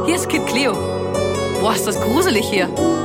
Hier ist Kid Cleo. Boah, ist das gruselig hier.